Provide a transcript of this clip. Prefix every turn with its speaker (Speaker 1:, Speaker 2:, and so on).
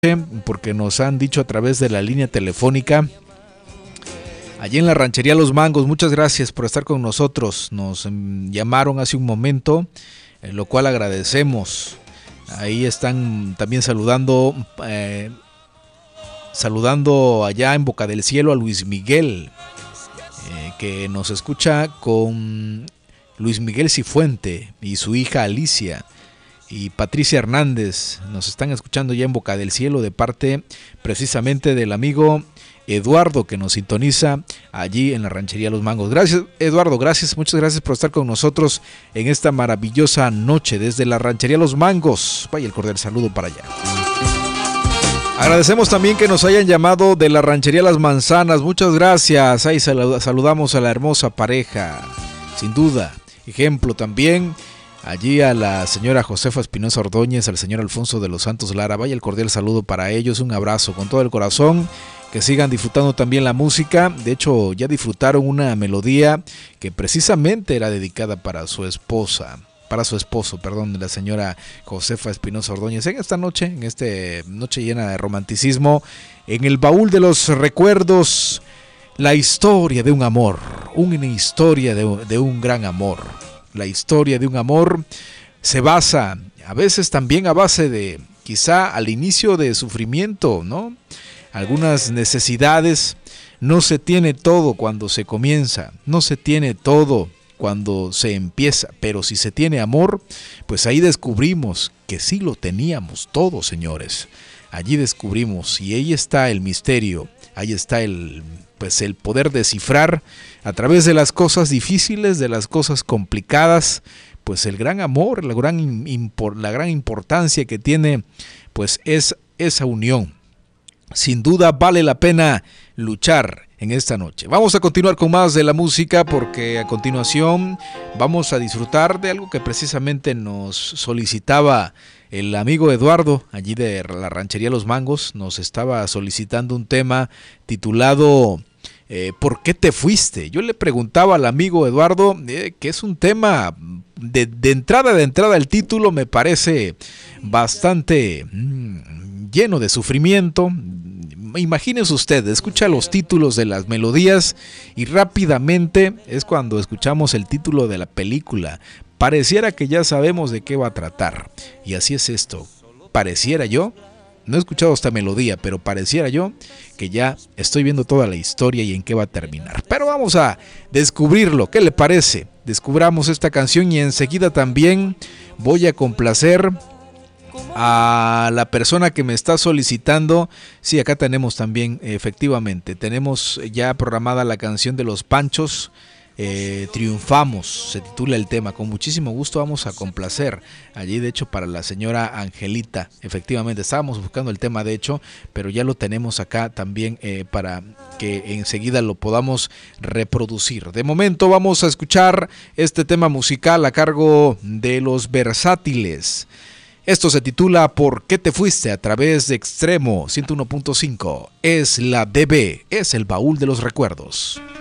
Speaker 1: porque nos han dicho a través de la línea telefónica allí en la ranchería Los Mangos. Muchas gracias por estar con nosotros. Nos llamaron hace un momento, lo cual agradecemos. Ahí están también saludando allá en Boca del Cielo a Luis Miguel, que nos escucha con Luis Miguel Cifuente y su hija Alicia. Y Patricia Hernández nos están escuchando ya en Boca del Cielo de parte precisamente del amigo Eduardo, que nos sintoniza allí en la ranchería Los Mangos. Gracias, Eduardo, muchas gracias por estar con nosotros en esta maravillosa noche desde la ranchería Los Mangos. Vaya el cordial saludo para allá. Agradecemos también que nos hayan llamado de la ranchería Las Manzanas. Muchas gracias. Ahí saludamos a la hermosa pareja, sin duda. Ejemplo también allí a la señora Josefa Espinosa Ordóñez, al señor Alfonso de los Santos Lara. Vaya el cordial saludo para ellos, un abrazo con todo el corazón, que sigan disfrutando también la música. De hecho, ya disfrutaron una melodía que precisamente era dedicada para su esposo, la señora Josefa Espinosa Ordóñez. En esta noche, noche llena de romanticismo, en el baúl de los recuerdos, la historia de un amor, una historia de un gran amor. La historia de un amor se basa, a veces también a base de, quizá al inicio de sufrimiento, ¿no? Algunas necesidades. No se tiene todo cuando se comienza, no se tiene todo cuando se empieza, pero si se tiene amor, pues ahí descubrimos que sí lo teníamos todo, señores. Allí descubrimos, y ahí está el misterio, ahí está el poder descifrar a través de las cosas difíciles, de las cosas complicadas, pues el gran amor, la gran importancia que tiene, pues es esa unión. Sin duda vale la pena luchar en esta noche. Vamos a continuar con más de la música, porque a continuación vamos a disfrutar de algo que precisamente nos solicitaba el amigo Eduardo, allí de la ranchería Los Mangos. Nos estaba solicitando un tema titulado ¿Por qué te fuiste? Yo le preguntaba al amigo Eduardo que es un tema de entrada, el título me parece bastante lleno de sufrimiento. Imagínense usted, escucha los títulos de las melodías y rápidamente es cuando escuchamos el título de la película. Pareciera que ya sabemos de qué va a tratar. Y así es esto. Pareciera yo, no he escuchado esta melodía, pero pareciera yo que ya estoy viendo toda la historia y en qué va a terminar. Pero vamos a descubrirlo. ¿Qué le parece? Descubramos esta canción y enseguida también voy a complacer a la persona que me está solicitando. Sí, acá tenemos también, efectivamente, tenemos ya programada la canción de Los Panchos. Triunfamos, se titula el tema. Con muchísimo gusto vamos a complacer allí, de hecho, para la señora Angelita. Efectivamente, estábamos buscando el tema, de hecho, pero ya lo tenemos acá también para que enseguida lo podamos reproducir. De momento vamos a escuchar este tema musical a cargo de Los Versátiles. Esto se titula ¿Por qué te fuiste? A través de Extremo 101.5. Es la DB, es el baúl de los recuerdos.